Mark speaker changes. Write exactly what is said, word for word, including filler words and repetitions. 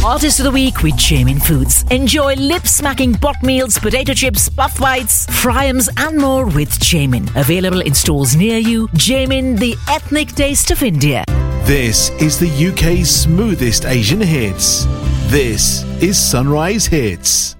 Speaker 1: Artist of the Week with Jamin Foods. Enjoy lip-smacking pot meals, potato chips, puff bites, fryums and more with Jamin. Available in stores near you. Jamin, the ethnic taste of India.
Speaker 2: This is the U K's smoothest Asian hits. This is Sunrise Hits.